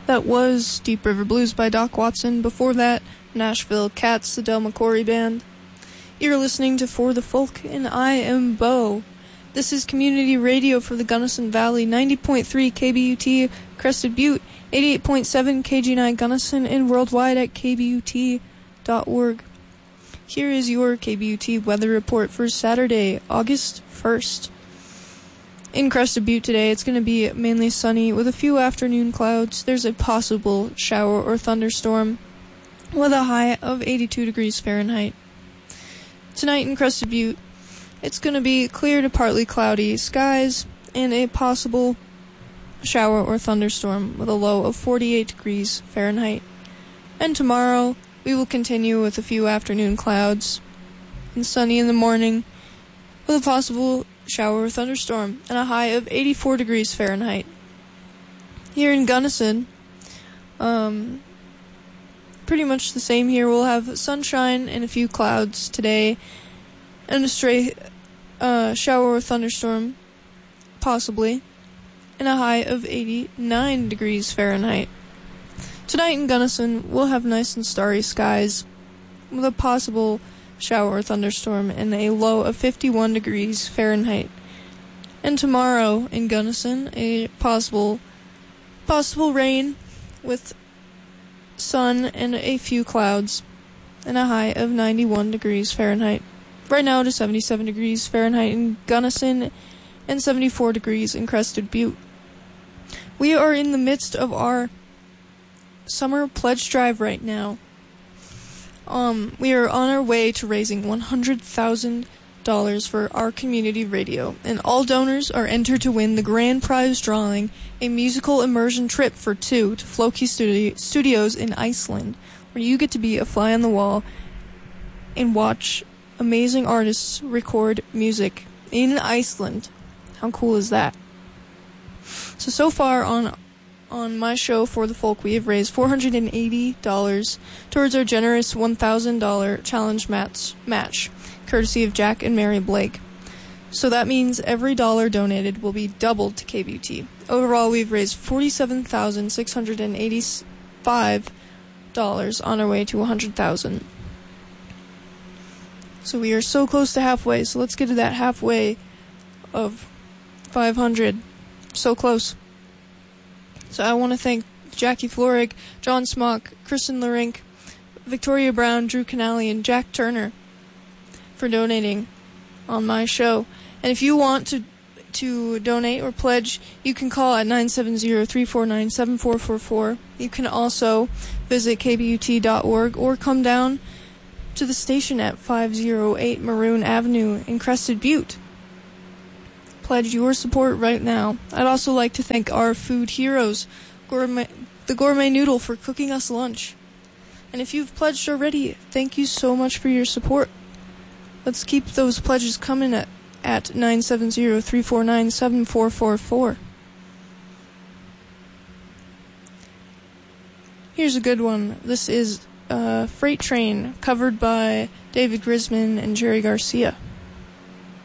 That was Deep River Blues by Doc Watson. Before that, Nashville Cats, the Del McCoury Band. You're listening to For the Folk, and I am Bo. This is community radio for the Gunnison Valley, 90.3 KBUT Crested Butte, 88.7 KG9 Gunnison, and worldwide at kbut.org. Here is your KBUT weather report for Saturday, August 1st. In Crested Butte today, it's going to be mainly sunny with a few afternoon clouds. There's a possible shower or thunderstorm with a high of 82 degrees Fahrenheit. Tonight in Crested Butte, it's going to be clear to partly cloudy skies and a possible shower or thunderstorm with a low of 48 degrees Fahrenheit. And tomorrow, we will continue with a few afternoon clouds and sunny in the morning with a possible shower or thunderstorm and a high of 84 degrees Fahrenheit. Here in Gunnison, pretty much the same here. We'll have sunshine and a few clouds today and a stray shower or thunderstorm, possibly, and a high of 89 degrees Fahrenheit. Tonight in Gunnison, we'll have nice and starry skies with a possible shower or thunderstorm and a low of 51 degrees Fahrenheit. And tomorrow in Gunnison, a possible rain with sun and a few clouds and a high of 91 degrees Fahrenheit. Right now it is 77 degrees Fahrenheit in Gunnison and 74 degrees in Crested Butte. We are in the midst of our summer pledge drive right now. We are on our way to raising $100,000 for our community radio, and all donors are entered to win the grand prize drawing, a musical immersion trip for two to Floki Studios in Iceland, where you get to be a fly on the wall and watch amazing artists record music in Iceland. How cool is that? So far on my show For the Folk, we have raised $480 towards our generous $1,000 challenge match, courtesy of Jack and Mary Blake. So that means every dollar donated will be doubled to KBUT. Overall, we've raised $47,685 on our way to $100,000. So we are so close to halfway, so let's get to that halfway of 500. So close. So I want to thank Jackie Florig, John Smock, Kristen Larink, Victoria Brown, Drew Canali, and Jack Turner for donating on my show. And if you want to donate or pledge, you can call at 970-349-7444. You can also visit kbut.org or come down to the station at 508 Maroon Avenue in Crested Butte. Pledge your support right now. I'd also like to thank our food heroes, the Gourmet Noodle, for cooking us lunch. And if you've pledged already, thank you so much for your support. Let's keep those pledges coming at 970-349-7444. Here's a good one. This is Freight Train, covered by David Grisman and Jerry Garcia.